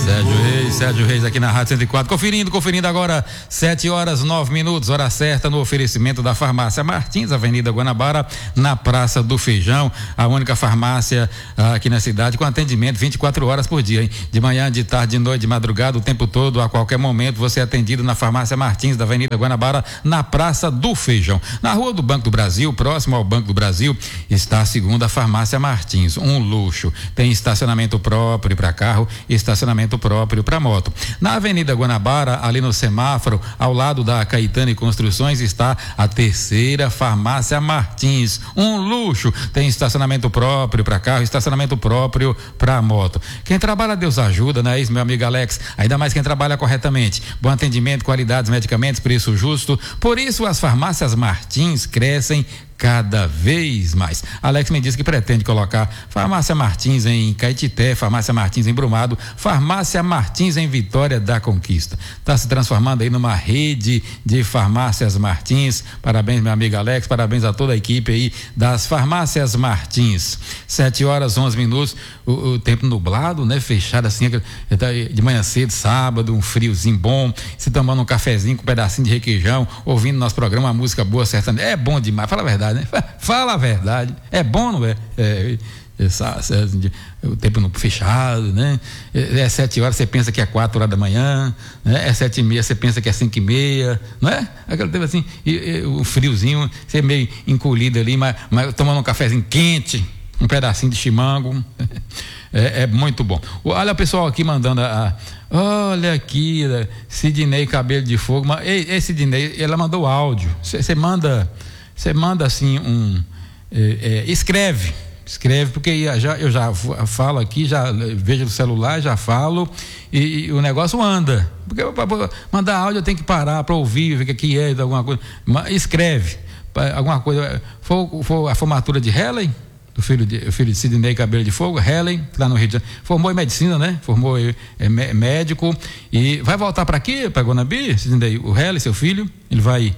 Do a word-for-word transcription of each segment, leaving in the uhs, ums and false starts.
Sérgio Reis, Sérgio Reis aqui na Rádio cento e quatro, conferindo, conferindo agora, sete horas nove minutos, hora certa no oferecimento da Farmácia Martins, Avenida Guanabara, na Praça do Feijão, a única farmácia ah, aqui na cidade com atendimento vinte e quatro horas por dia, hein? De manhã, de tarde, de noite, de madrugada, o tempo todo, a qualquer momento, você é atendido na Farmácia Martins, da Avenida Guanabara, na Praça do Feijão. Na Rua do Banco do Brasil, próximo ao Banco do Brasil, está a segunda Farmácia Martins, um luxo, tem estacionamento próprio para carro, estacionamento próprio para moto. Na Avenida Guanabara, ali no semáforo, ao lado da Caetano e Construções, está a terceira Farmácia Martins, um luxo, tem estacionamento próprio para carro, estacionamento próprio para moto. Quem trabalha, Deus ajuda, não é isso, meu amigo Alex? Ainda mais quem trabalha corretamente. Bom atendimento, qualidades, medicamentos, preço justo. Por isso as farmácias Martins crescem cada vez mais. Alex me disse que pretende colocar Farmácia Martins em Caetité, Farmácia Martins em Brumado, Farmácia Martins em Vitória da Conquista. Está se transformando aí numa rede de farmácias Martins. Parabéns, meu amigo Alex, parabéns a toda a equipe aí das farmácias Martins. Sete horas, onze minutos, o, o tempo nublado, né? Fechado assim, de manhã cedo, sábado, um friozinho bom, se tomando um cafezinho com um pedacinho de requeijão, ouvindo nosso programa, uma música boa, sertaneja. É bom demais, fala a verdade. Né? Fala a verdade, é bom, não é? é, essa, essa, o tempo no, fechado, né? É, é sete horas, você pensa que é quatro horas da manhã, né? É sete e meia, você pensa que é cinco e meia, não é? Aquele tempo assim, e, e, o friozinho, você meio encolhido ali, mas, mas tomando um cafezinho quente, um pedacinho de chimango, é, é muito bom. Olha o pessoal aqui mandando a, a olha aqui, Sidney Cabelo de Fogo, mas, ei, ei Sidney, ela mandou áudio, você manda Você manda assim um. É, é, escreve, escreve, porque já, eu já falo aqui, já vejo no celular, já falo, e, e o negócio anda. Porque para mandar áudio eu tenho que parar para ouvir, ver o que é, alguma coisa. Mas escreve, alguma coisa. Foi, foi a formatura de Helen, do filho de, filho de Sidney Cabelo de Fogo, Helen, lá no Rio de Janeiro. Formou em medicina, né? Formou é, médico. E vai voltar para aqui, para Guanabi, Sidney, o Helen, seu filho, ele vai.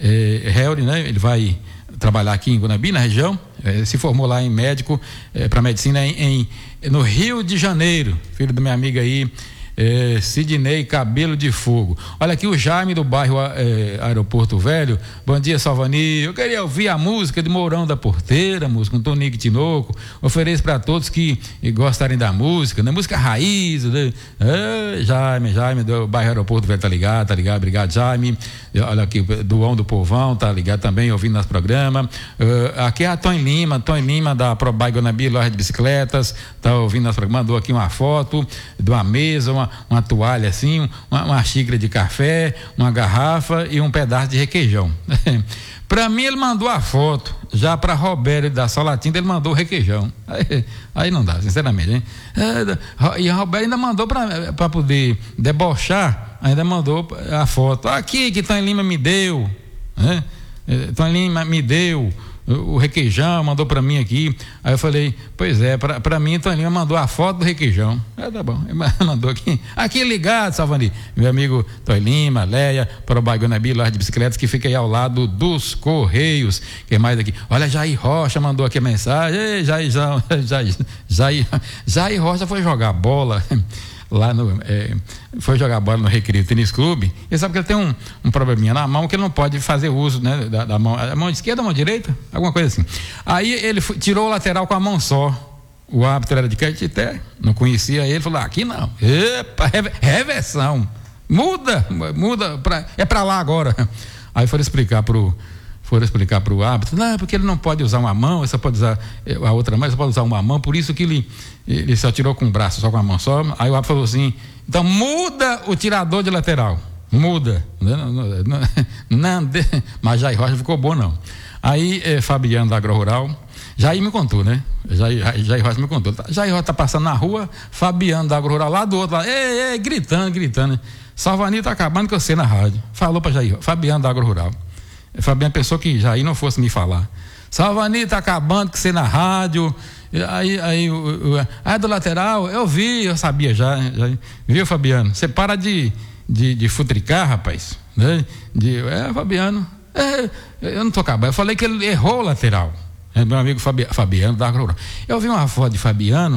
É, Helry, né? Ele vai trabalhar aqui em Guanabi, na região, é, se formou lá em médico, é, para medicina em, em, no Rio de Janeiro, filho da minha amiga aí, é, Sidney Cabelo de Fogo. Olha aqui o Jaime do bairro é, Aeroporto Velho. Bom dia, Salvani. Eu queria ouvir a música de Mourão da Porteira, música com Tonico Tinoco. Ofereço para todos que gostarem da música, né? Música raiz, né? É, Jaime, Jaime do bairro Aeroporto Velho, tá ligado, tá ligado, obrigado, Jaime. Olha aqui, Duão do Povão, tá ligado também, ouvindo nosso programa. Uh, aqui é a Tony Lima, Tony Lima da Probai Guanabi, loja de bicicletas, tá ouvindo nosso programa, mandou aqui uma foto de uma mesa, uma, uma toalha assim, uma, uma xícara de café, uma garrafa e um pedaço de requeijão. Para mim ele mandou a foto, já para Roberto da Salatinda ele mandou o requeijão. Aí, aí não dá, sinceramente, hein? É, e a Roberto ainda mandou para poder debochar, ainda mandou a foto. Aqui que Tony Lima me deu, né? Tony Lima me deu o requeijão, mandou para mim aqui. Aí eu falei, pois é, para mim Tony Lima mandou a foto do requeijão. Ah, tá bom, ele mandou aqui. Aqui ligado, Salvani, meu amigo Tony Lima, Leia, para o Guanabi, loja de bicicletas, que fica aí ao lado dos Correios. Que mais aqui? Olha, Jair Rocha mandou aqui a mensagem. Ei, Jair, Jair, Jair, Jair, Jair Rocha foi jogar bola lá no, é, foi jogar bola no Recreio Tênis Clube, e sabe que ele tem um, um probleminha na mão, que ele não pode fazer uso, né, da, da mão, a mão esquerda, a mão direita, alguma coisa assim. Aí ele foi, tirou o lateral com a mão só. O árbitro era de Caetité, não conhecia ele, falou, ah, aqui não, epa, reversão, muda, muda, pra, é pra lá agora. Aí foram explicar pro foram explicar para o árbitro, não, porque ele não pode usar uma mão, ele só pode usar a outra mão, ele só pode usar uma mão, por isso que ele, ele só tirou com o braço, só com a mão só. Aí o árbitro falou assim, então muda o tirador de lateral, muda, não, não, não, não, mas Jair Rocha ficou bom não. Aí eh, Fabiano da Agrorural, Jair me contou, né? Jair, Jair Rocha me contou, Jair Rocha tá passando na rua, Fabiano da Agrorural lá do outro lado, ei, ei, gritando, gritando, Salvani tá acabando com você na rádio, falou para Jair, Fabiano da Agrorural. Fabiano pensou que Jair não fosse me falar. Salvani tá acabando com você na rádio. Aí, aí, o, o, aí do lateral, eu vi, eu sabia já. já viu, Fabiano? Você para de, de, de futricar, rapaz. Né? De, é, Fabiano. É, eu não tô acabando. Eu falei que ele errou o lateral. É meu amigo Fabi, Fabiano da Agrorural. Eu vi uma foto de Fabiano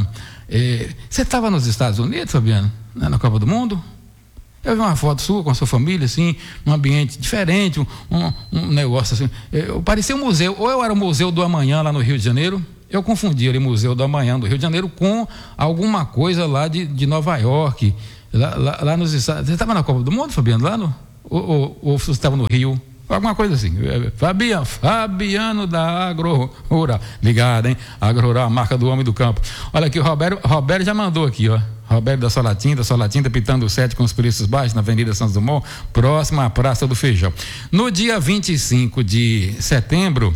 É, você estava nos Estados Unidos, Fabiano, né, na Copa do Mundo? Eu vi uma foto sua com a sua família, assim, num ambiente diferente, um, um, um negócio assim. Eu, parecia um museu, ou eu era o Museu do Amanhã lá no Rio de Janeiro, eu confundia ali o Museu do Amanhã do Rio de Janeiro com alguma coisa lá de, de Nova York, lá, lá, lá nos Estados. Você estava na Copa do Mundo, Fabiano, lá no? Ou, ou, ou você estava no Rio? Alguma coisa assim. Fabiano, Fabiano da Agro Rural. Ligado, hein? Agro Rural, a marca do homem do campo. Olha aqui, o Roberto, Roberto já mandou aqui, ó. Roberto da Solatinta, Solatinta pitando o sete com os preços baixos na Avenida Santos Dumont, próxima à Praça do Feijão. No dia vinte e cinco de setembro,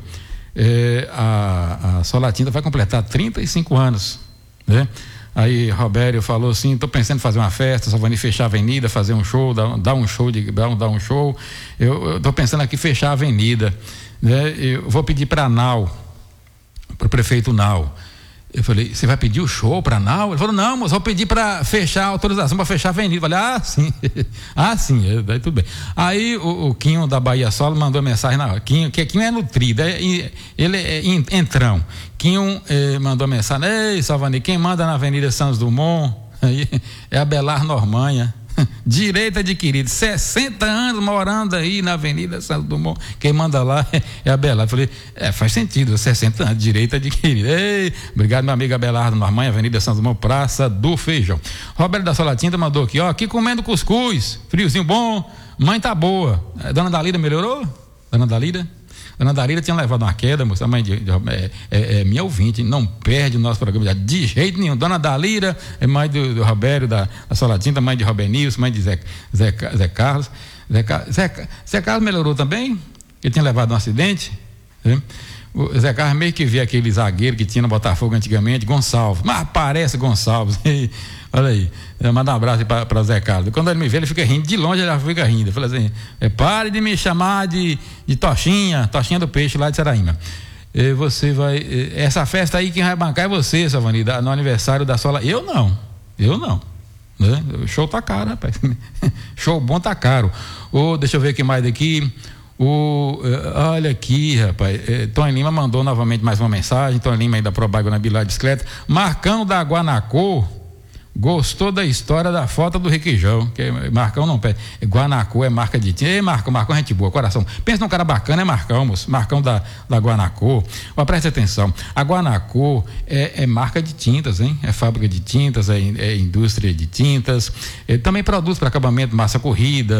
eh, a, a Solatinta vai completar trinta e cinco anos, né? Aí Robério falou assim, estou pensando em fazer uma festa, só vou fechar a avenida, fazer um show, dar, dar um show, de, dar, um, dar um show. Eu estou pensando aqui fechar a avenida, né? Eu vou pedir para a Nau, para o prefeito Nau. Eu falei, você vai pedir o show para a Nau? Ele falou, não, mas vou pedir para fechar a autorização para fechar a avenida. Eu falei, ah, sim, ah, sim, daí tudo bem. Aí o, o Quinho da Bahia Solo mandou mensagem na hora. Quinho, que Quinho é nutrido, é, ele é entrão. Quinho eh, mandou mensagem, ei, Salvani, quem manda na Avenida Santos Dumont aí, é a Belar Normanha. Direito adquirido, sessenta anos morando aí na Avenida Santos Dumont, quem manda lá é a Belardo. Eu falei, é, faz sentido, sessenta anos, direito adquirido. Ei, obrigado, meu amigo Abelardo Normanha, Avenida Santos Dumont, Praça do Feijão. Roberto da Solatinta mandou aqui, ó, aqui comendo cuscuz, friozinho bom, mãe tá boa. Dona Dalida melhorou? Dona Dalida? Dona Dalila tinha levado uma queda, moça, a mãe de, de, é, é, é minha ouvinte, não perde o nosso programa de jeito nenhum. Dona Dalila é mãe do, do Roberto da, da Solatinta, mãe de Robenilson, mãe de Zé, Zé, Zé Carlos. Zé, Zé, Zé Carlos melhorou também? Ele tinha levado um acidente, né? O Zé Carlos meio que vê aquele zagueiro que tinha no Botafogo antigamente, Gonçalves, mas parece Gonçalves. Olha aí, manda um abraço para o Zé Carlos. Quando ele me vê, ele fica rindo, de longe ele já fica rindo. Eu falei assim, é, pare de me chamar de, de Tochinha, Tochinha do Peixe lá de Saraíma. E você vai, essa festa aí quem vai bancar é você, Salvani, no aniversário da Sola. Eu não, eu não. Né? O show tá caro, rapaz. Show bom tá caro. Oh, deixa eu ver o que mais daqui. O, olha aqui, rapaz, Tony Lima mandou novamente mais uma mensagem. Tony Lima aí da Probago na Bilá de Bicicleta. Marcão da Guanacô gostou da história da foto do requeijão, que Marcão não pede. Guanacô é marca de tinta. Ei, Marcão, Marcão é gente boa, coração. Pensa num cara bacana, é Marcão, moço. Marcão da, da Guanacô. Ó, preste atenção. A Guanacô é, é marca de tintas, hein? É fábrica de tintas, é, é indústria de tintas. É, também produz para acabamento, massa corrida,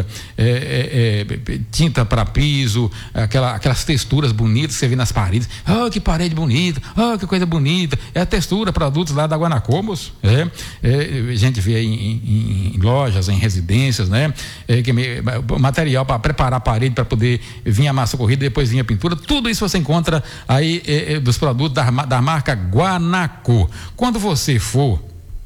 é, é, é, tinta para piso, aquela, aquelas texturas bonitas que você vê nas paredes. Oh, que parede bonita, oh, que coisa bonita. É a textura, produtos lá da Guanacô, moço. É, é. A gente vê em, em, em lojas, em residências, né? É, que, material para preparar a parede para poder vir a massa corrida, depois vir a pintura, tudo isso você encontra aí é, é, dos produtos da, da marca Guanacô. Quando você for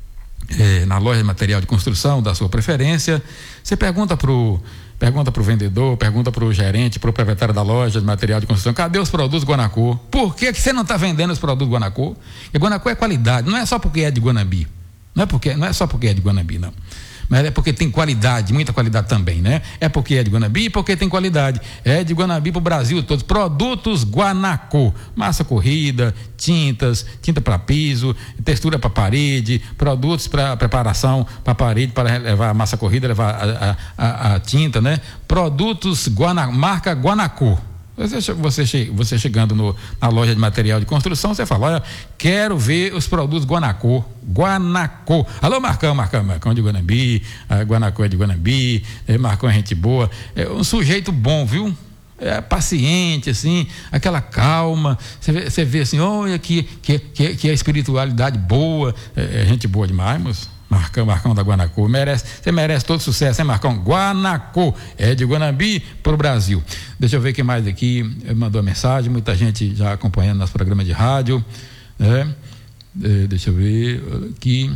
é, na loja de material de construção da sua preferência, você pergunta pro Pergunta para o vendedor, pergunta para o gerente, para o proprietário da loja de material de construção, cadê os produtos Guanacô? Por que, que você não está vendendo os produtos Guanacô? E Guanacô é qualidade, não é só porque é de Guanabi. Não é, porque, não é só porque é de Guanabi, não. Mas é porque tem qualidade, muita qualidade também, né? É porque é de Guanabi e porque tem qualidade. É de Guanabi para o Brasil todos. Produtos Guanacô. Massa corrida, tintas, tinta para piso, textura para parede, produtos para preparação para parede, para levar a massa corrida, levar a, a, a, a tinta, né? Produtos Guana, marca Guanacô. Você, você, você chegando no, na loja de material de construção, você fala, olha, quero ver os produtos Guanacô, Guanacô. Alô, Marcão, Marcão, Marcão de Guanabi, a Guanacô é de Guanabi, é, Marcão é gente boa, é um sujeito bom, viu? É paciente, assim, aquela calma, você vê, você vê assim, olha que, que, que, que a espiritualidade boa, é, é gente boa demais, moço. Marcão, Marcão da Guanacô, merece, você merece todo sucesso, hein, Marcão? Guanacô, é de Guanabi para o Brasil. Deixa eu ver quem mais aqui mandou a mensagem, muita gente já acompanhando nosso programa de rádio, né? É, deixa eu ver aqui,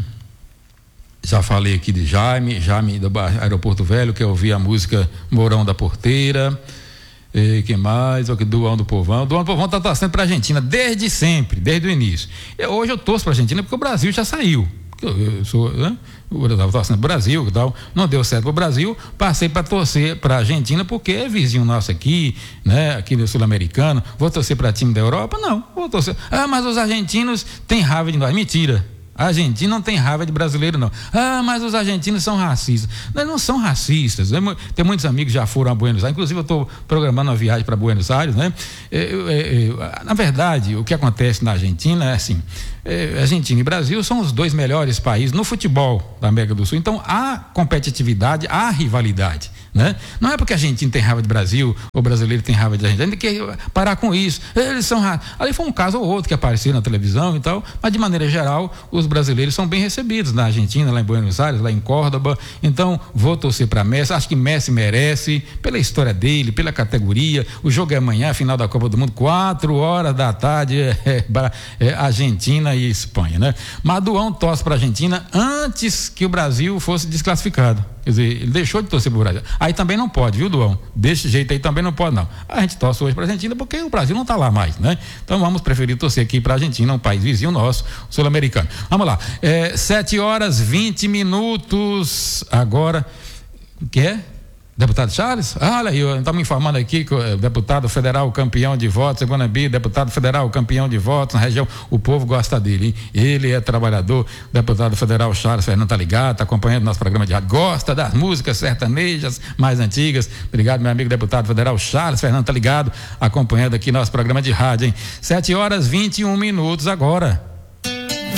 já falei aqui de Jaime, Jaime do Aeroporto Velho, que eu ouvi a música Mourão da Porteira. E quem mais? O Duão do Povão. O Duão do Povão está torcendo para a Argentina desde sempre, desde o início. E hoje eu torço para a Argentina porque o Brasil já saiu. Eu sou, né? Eu estava torcendo para o Brasil e tal, não deu certo para o Brasil, passei para torcer para a Argentina porque é vizinho nosso aqui, né? Aqui no Sul-Americano. Vou torcer para time da Europa? Não, vou torcer. Ah, mas os argentinos têm raiva de nós. Mentira. A Argentina não tem raiva de brasileiro, não. Ah, mas os argentinos são racistas. Não, não são racistas. Tem muitos amigos que já foram a Buenos Aires. Inclusive, eu estou programando uma viagem para Buenos Aires, né? É, é, é, na verdade, o que acontece na Argentina é assim: é, Argentina e Brasil são os dois melhores países no futebol da América do Sul. Então, há competitividade, há rivalidade, né? Não é porque a Argentina tem raiva de Brasil, ou o brasileiro tem raiva de Argentina, tem que parar com isso. Eles são ra... Ali foi um caso ou outro que apareceu na televisão e tal, mas de maneira geral, os brasileiros são bem recebidos na Argentina, lá em Buenos Aires, lá em Córdoba. Então, vou torcer para Messi. Acho que Messi merece, pela história dele, pela categoria. O jogo é amanhã, final da Copa do Mundo, quatro horas da tarde, é, é, é Argentina e Espanha, né? Maduão torce para a Argentina antes que o Brasil fosse desclassificado. Quer dizer, ele deixou de torcer pro Brasil. Aí também não pode, viu, Duão? Desse jeito aí também não pode, não. A gente torce hoje pra Argentina porque o Brasil não tá lá mais, né? Então vamos preferir torcer aqui pra Argentina, um país vizinho nosso, sul-americano. Vamos lá. É, sete horas, vinte minutos. Agora, o que é? Deputado Charles? Ah, olha aí, estamos informando aqui que o deputado federal campeão de votos, Segundo Bi, deputado federal campeão de votos na região, o povo gosta dele, hein? Ele é trabalhador, deputado federal Charles Fernando tá ligado, tá acompanhando nosso programa de rádio, gosta das músicas sertanejas mais antigas. Obrigado, meu amigo deputado federal Charles Fernando tá ligado, acompanhando aqui nosso programa de rádio, hein? sete horas, vinte e um minutos agora.